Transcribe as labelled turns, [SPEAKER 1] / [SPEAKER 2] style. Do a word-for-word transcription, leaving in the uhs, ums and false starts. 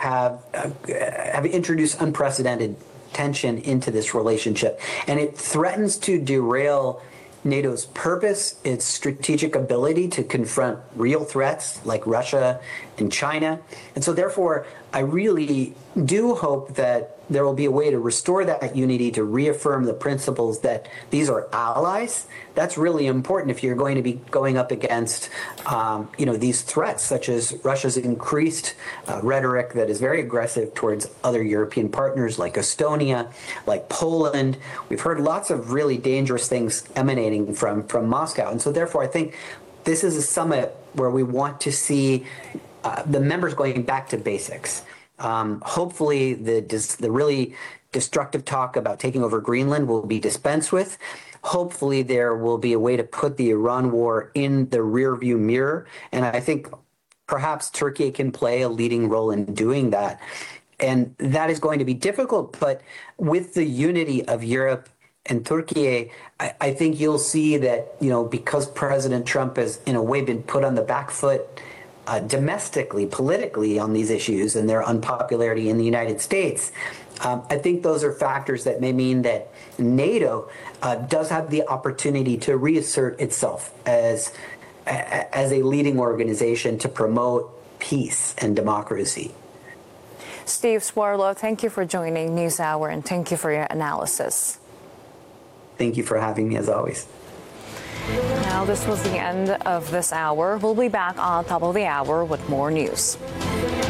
[SPEAKER 1] have uh, have introduced unprecedented tension into this relationship, and it threatens to derail NATO's purpose, its strategic ability to confront real threats like Russia and China. And so therefore, I really do hope that there will be a way to restore that unity, to reaffirm the principles that these are allies. That's really important if you're going to be going up against, um, you know, these threats, such as Russia's increased uh, rhetoric that is very aggressive towards other European partners like Estonia, like Poland. We've heard lots of really dangerous things emanating from, from Moscow. And so therefore, I think this is a summit where we want to see uh, the members going back to basics. Um, hopefully, the dis the really destructive talk about taking over Greenland will be dispensed with. Hopefully, there will be a way to put the Iran war in the rearview mirror, and I think perhaps Turkey can play a leading role in doing that. And that is going to be difficult, but with the unity of Europe and Turkey, I, I think you'll see that, you know, because President Trump has in a way been put on the back foot Uh, domestically, politically on these issues and their unpopularity in the United States, um, I think those are factors that may mean that NATO uh, does have the opportunity to reassert itself as a, as a leading organization to promote peace and democracy.
[SPEAKER 2] Steve Swarlo, thank you for joining NewsHour and thank you for your analysis.
[SPEAKER 1] Thank you for having me as always.
[SPEAKER 2] Now, this was the end of this hour. We'll be back on top of the hour with more news.